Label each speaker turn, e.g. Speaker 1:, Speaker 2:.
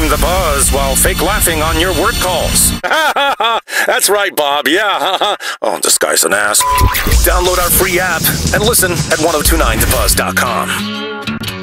Speaker 1: the buzz while fake laughing on your word calls. That's right, Bob. Yeah. Oh, this guy's an ass. Download our free app and listen at 1029thebuzz.com.